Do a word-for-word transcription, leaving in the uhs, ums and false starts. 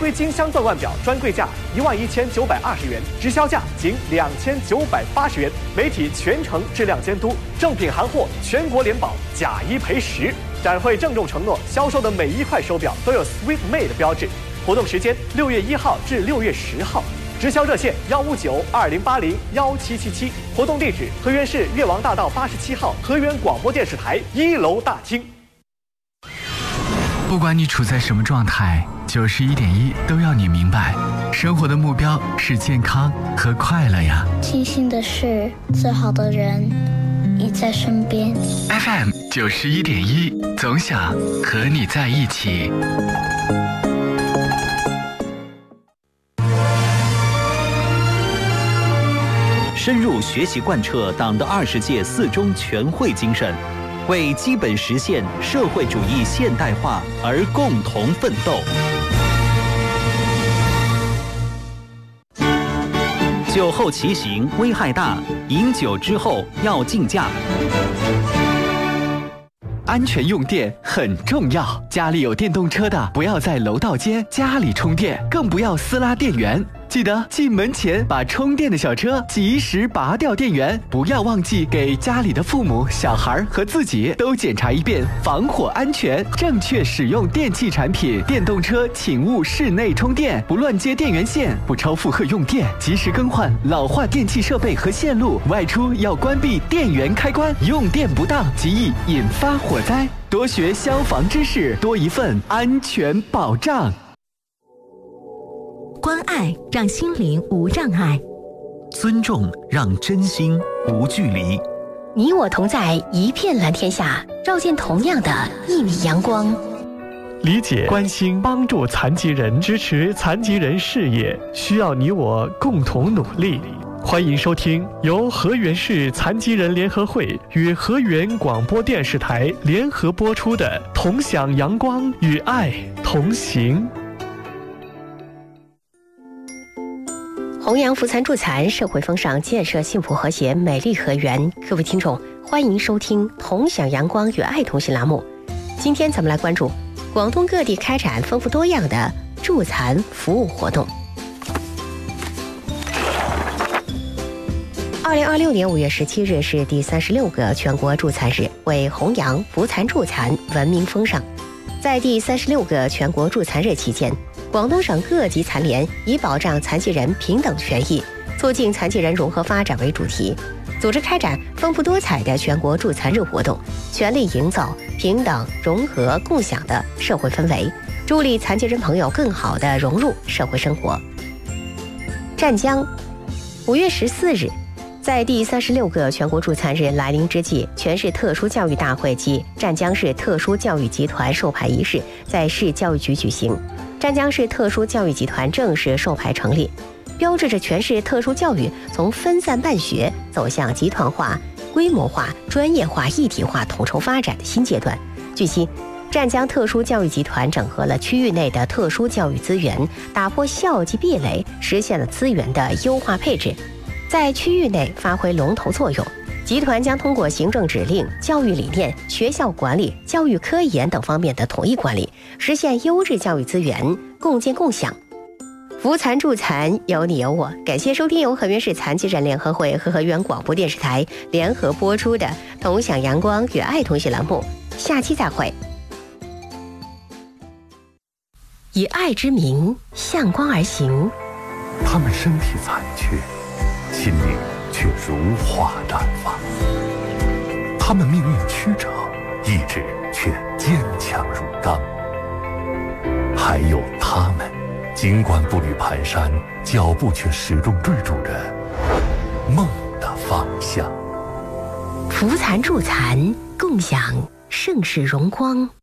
瑰金镶钻腕表专柜价一万一千九百二十元，直销价仅两千九百八十元。媒体全程质量监督，正品行货全国联保，假一赔十。展会郑重承诺，销售的每一块手表都有 Sweet Made 的标志。活动时间六月一号至六月十号。直销热线幺五九二零八零幺七七七，活动地址河源市越王大道八十七号河源广播电视台一楼大厅。 不管你处在什么状态，九十一点一都要你明白，生活的目标是健康和快乐呀。 庆幸的是，最好的人你在身边。 F M 九十一点一，总想和你在一起。 深入学习贯彻党的二十届四中全会精神，为基本实现社会主义现代化而共同奋斗。酒后骑行危害大，饮酒之后要禁驾。 安全用电很重要，家里有电动车的不要在楼道间家里充电，更不要私拉电源。记得进门前把充电的小车及时拔掉电源，不要忘记给家里的父母、小孩和自己都检查一遍防火安全，正确使用电器产品。电动车请勿室内充电，不乱接电源线，不超负荷用电，及时更换老化电器设备和线路。外出要关闭电源开关，用电不当极易引发火灾。多学消防知识，多一份安全保障。 关爱让心灵无障碍， 尊重让真心无距离。 你我同在一片蓝天下，照见同样的一米阳光。 理解、关心、帮助残疾人，支持残疾人事业，需要你我共同努力。欢迎收听由河源市残疾人联合会与河源广播电视台联合播出的《同享阳光与爱同行》。 弘扬扶残助残，社会风尚，建设幸福和谐美丽河源。各位听众，欢迎收听《同享阳光与爱同行》栏目。今天咱们来关注广东各地开展丰富多样的助残服务活动。二零二六年五月十七日是第三十六个全国助残日，为弘扬扶残助残文明风尚。在第三十六个全国助残日期间，广东省各级残联以保障残疾人平等权益、促进残疾人融合发展为主题，组织开展丰富多彩的全国助残日活动，全力营造平等、融合、共享的社会氛围，助力残疾人朋友更好地融入社会生活。湛江，五月十四日，在第三十六个全国助残日来临之际，全市特殊教育大会及湛江市特殊教育集团授牌仪式在市教育局举行。湛江市特殊教育集团正式授牌成立，标志着全市特殊教育从分散办学走向集团化、规模化、专业化、一体化统筹发展的新阶段。据悉，湛江特殊教育集团整合了区域内的特殊教育资源，打破校际壁垒，实现了资源的优化配置，在区域内发挥龙头作用。集团将通过行政指令、教育理念、学校管理、教育科研等方面的统一管理，实现优质教育资源共建共享。扶残助残，有你有我。感谢收听由河源市残疾人联合会和河源广播电视台联合播出的《同享阳光与爱同学》栏目，下期再会。以爱之名向光而行， 他们身体残缺，心灵却如花绽放；他们命运曲折，意志却坚强如钢。还有他们，尽管步履蹒跚，脚步却始终追逐着梦的方向。 扶残助残，共享盛世荣光。